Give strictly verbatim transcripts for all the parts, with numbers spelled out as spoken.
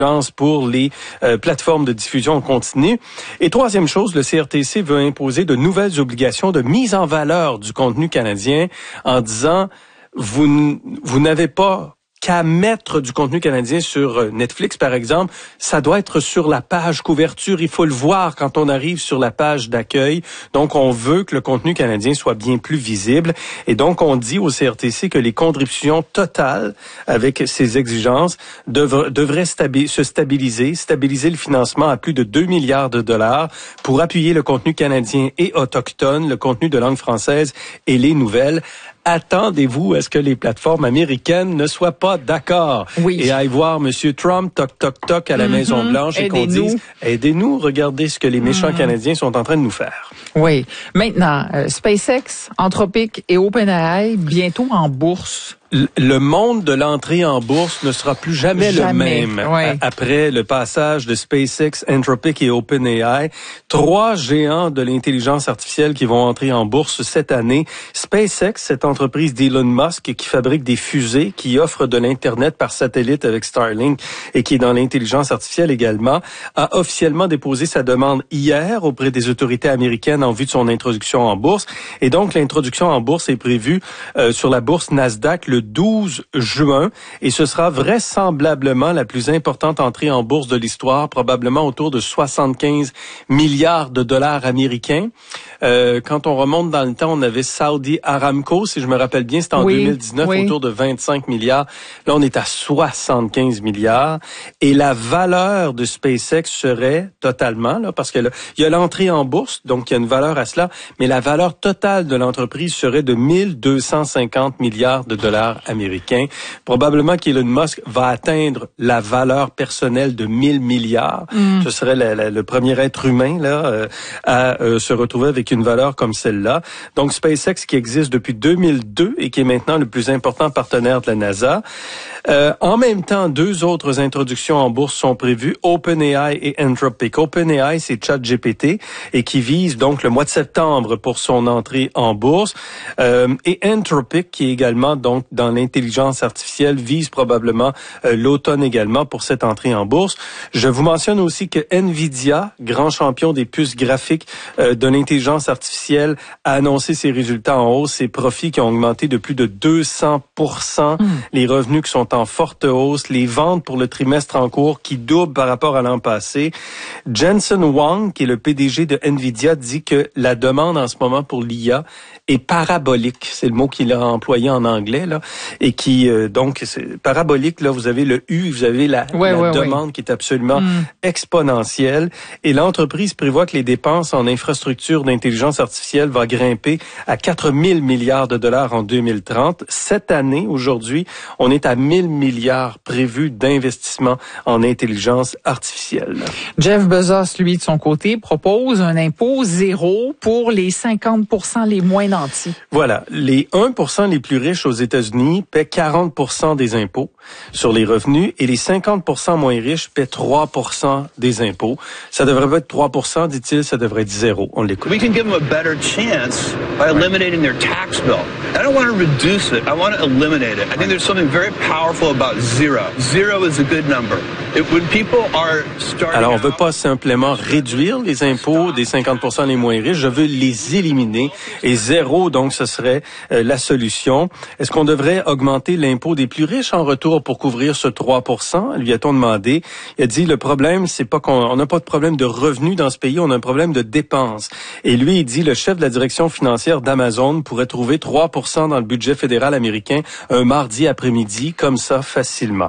pour les euh, plateformes de diffusion continue. Et troisième chose, le C R T C veut imposer de nouvelles obligations de mise en valeur du contenu canadien en disant vous, n- vous n'avez pas qu'à mettre du contenu canadien sur Netflix, par exemple, ça doit être sur la page couverture. Il faut le voir quand on arrive sur la page d'accueil. Donc, on veut que le contenu canadien soit bien plus visible. Et donc, on dit au C R T C que les contributions totales avec ces exigences devraient, devraient stabi- se stabiliser, stabiliser le financement à plus de deux milliards de dollars pour appuyer le contenu canadien et autochtone, le contenu de langue française et les nouvelles. Attendez-vous à ce que les plateformes américaines ne soient pas d'accord oui. et aillent voir M. Trump, toc, toc, toc, à la mm-hmm. Maison-Blanche et qu'on dise « Aidez-nous, regardez ce que les méchants mm. Canadiens sont en train de nous faire. » Oui. Maintenant, euh, SpaceX, Anthropic et OpenAI, bientôt en bourse. Le monde de l'entrée en bourse ne sera plus jamais, jamais. le même ouais. après le passage de SpaceX, Anthropic et OpenAI. Trois géants de l'intelligence artificielle qui vont entrer en bourse cette année. SpaceX, cette entreprise d'Elon Musk qui fabrique des fusées, qui offre de l'Internet par satellite avec Starlink et qui est dans l'intelligence artificielle également, a officiellement déposé sa demande hier auprès des autorités américaines en vue de son introduction en bourse. Et donc, l'introduction en bourse est prévue euh, sur la bourse Nasdaq le douze juin et ce sera vraisemblablement la plus importante entrée en bourse de l'histoire, probablement autour de soixante-quinze milliards de dollars américains. Euh, quand on remonte dans le temps, on avait Saudi Aramco, si je me rappelle bien, c'était en oui, deux mille dix-neuf, oui. autour de vingt-cinq milliards. Là, on est à soixante-quinze milliards. Et la valeur de SpaceX serait totalement, là, parce que là, il y a l'entrée en bourse, donc il y a une valeur à cela, mais la valeur totale de l'entreprise serait de mille deux cent cinquante milliards de dollars américains. Probablement qu'Elon Musk va atteindre la valeur personnelle de mille milliards. Mm. Ce serait la, la, le premier être humain là euh, à euh, se retrouver avec une valeur comme celle-là. Donc SpaceX qui existe depuis deux mille deux et qui est maintenant le plus important partenaire de la NASA. Euh, en même temps, deux autres introductions en bourse sont prévues, OpenAI et Anthropic. OpenAI, c'est ChatGPT et qui vise donc le mois de septembre pour son entrée en bourse. Euh, et Anthropic, qui est également donc dans l'intelligence artificielle, vise probablement euh, l'automne également pour cette entrée en bourse. Je vous mentionne aussi que Nvidia, grand champion des puces graphiques euh, de l'intelligence artificielle, a annoncé ses résultats en hausse, ses profits qui ont augmenté de plus de deux cents pour cent, mmh. les revenus qui sont en forte hausse, les ventes pour le trimestre en cours qui doublent par rapport à l'an passé. Jensen Huang, qui est le P D G de Nvidia, dit que la demande en ce moment pour l'I A est parabolique. C'est le mot qu'il a employé en anglais, là. Et qui, euh, donc, c'est parabolique, là, vous avez le U, vous avez la, ouais, la ouais, demande ouais. qui est absolument mm. exponentielle. Et l'entreprise prévoit que les dépenses en infrastructure d'intelligence artificielle va grimper à quatre mille milliards de dollars en deux mille trente. Cette année, aujourd'hui, on est à mille milliards prévus d'investissement en intelligence artificielle. Jeff Bezos, lui, de son côté, propose un impôt zéro pour les cinquante pour cent les moins nantis. Voilà. Les un pour cent les plus riches aux États-Unis paient quarante pour cent des impôts sur les revenus et les cinquante pour cent moins riches paient trois pour cent des impôts. Ça devrait pas être trois pour cent, dit-il, ça devrait être zéro. On l'écoute. We can give them a better chance by eliminating their tax bill. I don't want to reduce it. I want to eliminate it. I think there's something very powerful about zero. Zero is a good number. It, when people are starting Alors, on veut pas simplement réduire les impôts des cinquante pour cent les moins riches, je veux les éliminer. Et zéro, donc, ce serait euh, la solution. Est-ce qu'on devrait augmenter l'impôt des plus riches en retour pour couvrir ce trois pour cent? Lui a-t-on demandé. Il a dit, le problème, c'est pas qu'on n'a pas de problème de revenus dans ce pays, on a un problème de dépenses. Et lui, il dit, le chef de la direction financière d'Amazon pourrait trouver trois pour cent dans le budget fédéral américain un mardi après-midi, comme ça, facilement.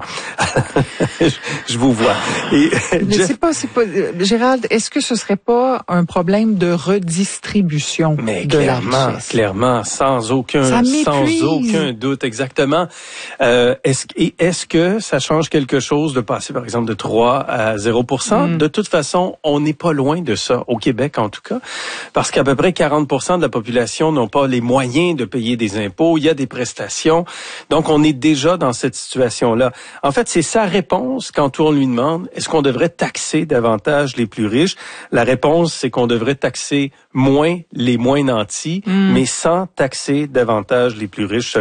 Je vous vois. Et, Mais Jeff... c'est pas, c'est pas, Gérald, est-ce que ce serait pas un problème de redistribution Mais de clairement, la richesse? Clairement, sans aucun, sans aucun doute, exactement. Euh, est-ce, et est-ce que ça change quelque chose de passer, par exemple, de trois à zéro pour cent? Mm. De toute façon, on n'est pas loin de ça, au Québec en tout cas, parce qu'à peu près quarante pour cent de la population n'ont pas les moyens de payer des impôts, il y a des prestations, donc on est déjà dans cette situation-là. En fait, c'est sa réponse quand on lui demande, est-ce qu'on devrait taxer davantage les plus riches? La réponse, c'est qu'on devrait taxer moins les moins nantis, mm. mais sans taxer davantage les plus riches, selon lui.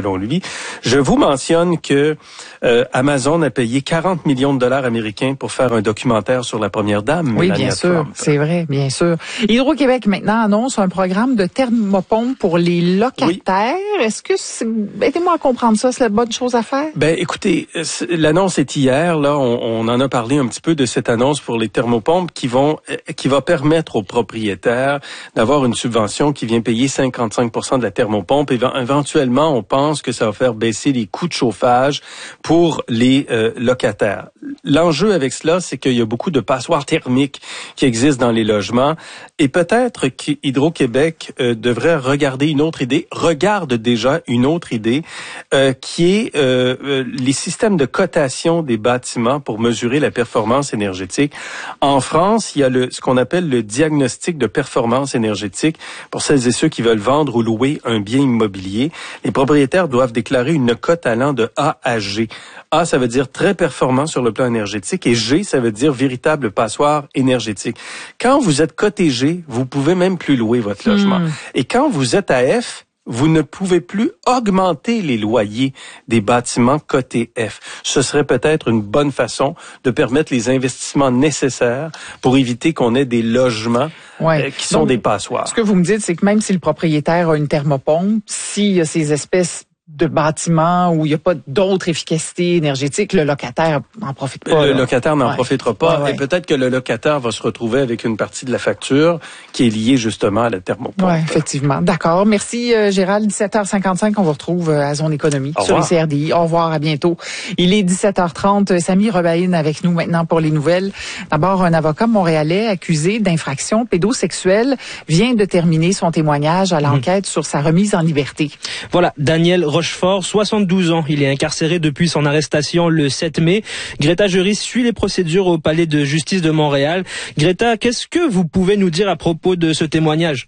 Je vous mentionne que euh, Amazon a payé quarante millions de dollars américains pour faire un documentaire sur la première dame, Oui, Melania bien sûr, Trump. c'est vrai, bien sûr. Hydro-Québec maintenant annonce un programme de thermopompe pour les locataires. Oui. Est-ce que c'est... aidez-moi à comprendre ça, c'est la bonne chose à faire? Ben, écoutez, l'annonce est hier. Là, on, on en a parlé un petit peu de cette annonce pour les thermopompes qui vont, qui va permettre aux propriétaires d'avoir une subvention qui vient payer cinquante-cinq pour cent de la thermopompe. Et éventuellement, on pense que ça va faire baisser les coûts de chauffage pour les euh, locataires. L'enjeu avec cela, c'est qu'il y a beaucoup de passoires thermiques qui existent dans les logements. Et peut-être qu'Hydro-Québec euh, devrait regarder une autre idée, regarde déjà une autre idée, euh, qui est euh, les systèmes de cotation des bâtiments pour mesurer la performance énergétique. En France, il y a le, ce qu'on appelle le diagnostic de performance énergétique pour celles et ceux qui veulent vendre ou louer un bien immobilier. Les propriétaires doivent déclarer une cote allant de A à G. A, ça veut dire très performant sur le plan énergétique et G, ça veut dire véritable passoire énergétique. Quand vous êtes coté G, vous pouvez même plus louer votre logement. Mmh. Et quand vous êtes à F, vous ne pouvez plus augmenter les loyers des bâtiments cotés F. Ce serait peut-être une bonne façon de permettre les investissements nécessaires pour éviter qu'on ait des logements ouais. euh, qui sont Donc, des passoires. Ce que vous me dites, c'est que même si le propriétaire a une thermopompe, s'il y a ces espèces de bâtiments où il n'y a pas d'autres efficacités énergétiques, le locataire n'en profite pas. Le là. locataire n'en ouais. profitera pas. Ouais, ouais. Et peut-être que le locataire va se retrouver avec une partie de la facture qui est liée justement à la thermopompe. Oui, effectivement. D'accord. Merci euh, Gérald. dix-sept heures cinquante-cinq, on vous retrouve euh, à Zone Économie sur les C R D I. Au revoir, à bientôt. Il est dix-sept heures trente. Samy Rebaïne avec nous maintenant pour les nouvelles. D'abord, un avocat montréalais accusé d'infraction pédosexuelle vient de terminer son témoignage à l'enquête mmh. sur sa remise en liberté. Voilà, Daniel Rochefort, soixante-douze ans. Il est incarcéré depuis son arrestation le sept mai. Greta Juris suit les procédures au Palais de justice de Montréal. Greta, qu'est-ce que vous pouvez nous dire à propos de ce témoignage?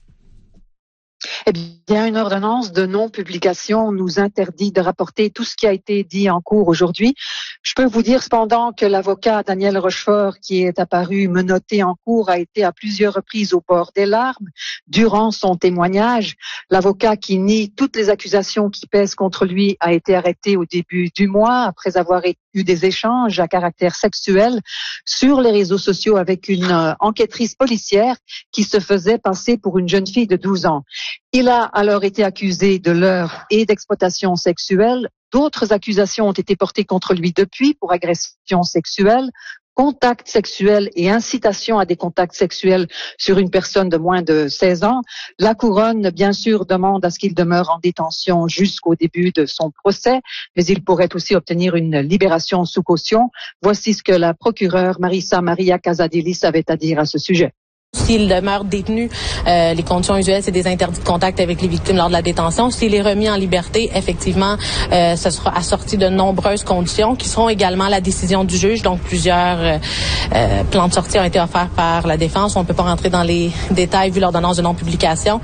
Eh bien, une ordonnance de non-publication nous interdit de rapporter tout ce qui a été dit en cours aujourd'hui. Je peux vous dire cependant que l'avocat Daniel Rochefort, qui est apparu menotté en cours, a été à plusieurs reprises au bord des larmes durant son témoignage. L'avocat qui nie toutes les accusations qui pèsent contre lui a été arrêté au début du mois après avoir eu des échanges à caractère sexuel sur les réseaux sociaux avec une euh, enquêtrice policière qui se faisait passer pour une jeune fille de douze ans. Il a alors été accusé de leurre et d'exploitation sexuelle. D'autres accusations ont été portées contre lui depuis pour agression sexuelle, contact sexuel et incitation à des contacts sexuels sur une personne de moins de seize ans. La couronne, bien sûr, demande à ce qu'il demeure en détention jusqu'au début de son procès, mais il pourrait aussi obtenir une libération sous caution. Voici ce que la procureure Marissa Maria Casadillis avait à dire à ce sujet. S'il demeure détenu, euh, les conditions usuelles, c'est des interdits de contact avec les victimes lors de la détention. S'il est remis en liberté, effectivement, euh, ce sera assorti de nombreuses conditions qui seront également la décision du juge. Donc, plusieurs euh, euh, plans de sortie ont été offerts par la défense. On ne peut pas rentrer dans les détails vu l'ordonnance de non-publication.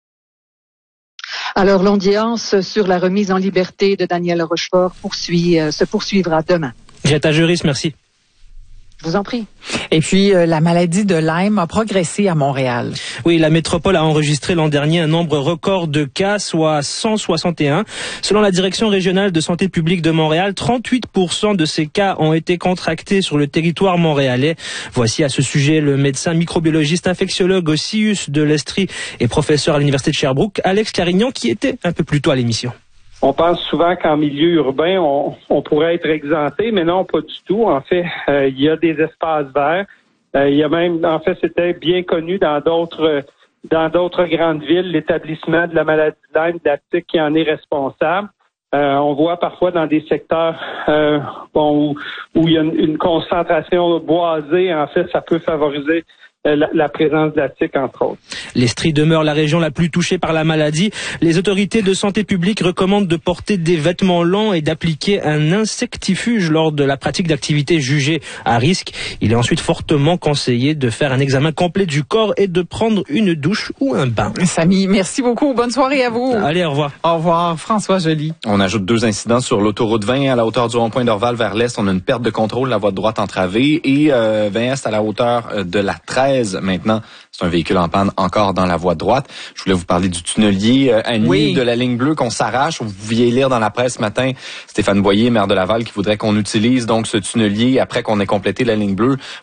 Alors, l'audience sur la remise en liberté de Daniel Rochefort poursuit, euh, se poursuivra demain. Greta Juris, merci. Je vous en prie. Et puis, euh, la maladie de Lyme a progressé à Montréal. Oui, la métropole a enregistré l'an dernier un nombre record de cas, soit cent soixante et un. Selon la Direction régionale de santé publique de Montréal, trente-huit pour cent de ces cas ont été contractés sur le territoire montréalais. Voici à ce sujet le médecin microbiologiste infectiologue au C I U S de l'Estrie et professeur à l'Université de Sherbrooke, Alex Carignan, qui était un peu plus tôt à l'émission. On pense souvent qu'en milieu urbain, on, on pourrait être exempté, mais non, pas du tout. En fait, euh, il y a des espaces verts. Euh, il y a même, en fait, c'était bien connu dans d'autres dans d'autres grandes villes, l'établissement de la maladie de Lyme, de la tique qui en est responsable. Euh, on voit parfois dans des secteurs euh, bon, où, où il y a une, une concentration boisée, en fait, ça peut favoriser La, la présence de la tique, entre autres. L'Estrie demeure la région la plus touchée par la maladie. Les autorités de santé publique recommandent de porter des vêtements longs et d'appliquer un insectifuge lors de la pratique d'activités jugées à risque. Il est ensuite fortement conseillé de faire un examen complet du corps et de prendre une douche ou un bain. Samy, merci beaucoup. Bonne soirée à vous. Allez, au revoir. Au revoir. François Joly. On ajoute deux incidents sur l'autoroute vingt à la hauteur du rond-point d'Orval vers l'est. On a une perte de contrôle, la voie de droite entravée, et euh, vingt est à la hauteur de la treize treize. Maintenant, c'est un véhicule en panne encore dans la voie droite. Je voulais vous parler du tunnelier euh, Annie oui. de la ligne bleue qu'on s'arrache. Vous pouviez lire dans la presse ce matin Stéphane Boyer, maire de Laval, qui voudrait qu'on utilise donc ce tunnelier après qu'on ait complété la ligne bleue